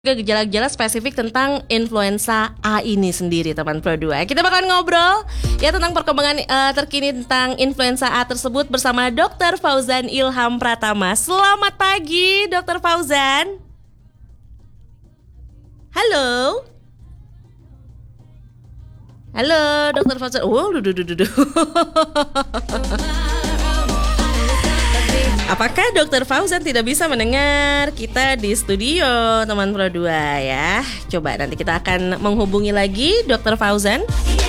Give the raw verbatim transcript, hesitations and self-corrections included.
Gejala-gejala spesifik tentang influenza A ini sendiri, teman Pro dua. Kita bakalan ngobrol ya tentang perkembangan uh, terkini tentang influenza A tersebut bersama dokter Fauzan Ilham Pratama. Selamat pagi, dokter Fauzan. Halo. Halo, dokter Fauzan. Oh, duh, duh, duh, duh. Apakah dokter Fauzan tidak bisa mendengar kita di studio, teman Pro dua ya? Coba nanti kita akan menghubungi lagi dokter Fauzan.